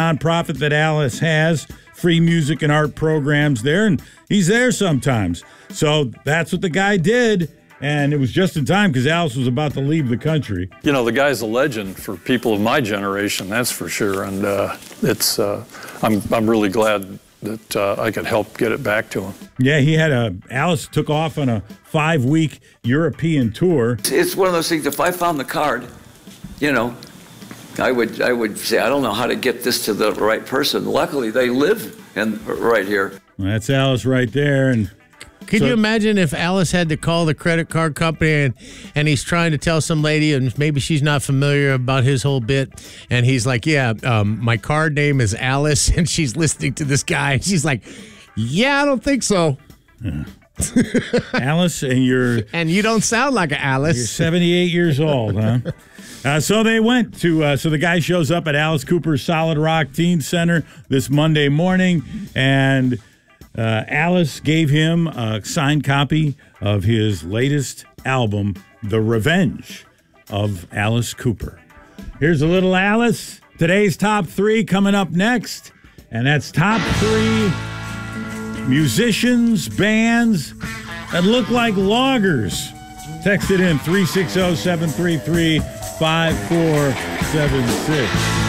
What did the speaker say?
nonprofit that Alice has, free music and art programs there, and he's there sometimes. So that's what the guy did, and it was just in time because Alice was about to leave the country. You know, the guy's a legend for people of my generation, that's for sure, and I'm really glad that I could help get it back to him. Yeah, Alice took off on a 5-week European tour. It's one of those things, if I found the card, you know, I would say, I don't know how to get this to the right person. Luckily, they live right here. Well, that's Alice right there. And Could you imagine if Alice had to call the credit card company and he's trying to tell some lady and maybe she's not familiar about his whole bit, and he's like, yeah, my card name is Alice, and she's listening to this guy, and she's like, yeah, I don't think so. Yeah. Alice, and you don't sound like an Alice. You're 78 years old, huh? So they went to, so the guy shows up at Alice Cooper's Solid Rock Teen Center this Monday morning, and Alice gave him a signed copy of his latest album, The Revenge of Alice Cooper. Here's a little Alice. Today's top 3 coming up next, and that's top 3 musicians, bands that look like loggers. Text it in 360-733-5476.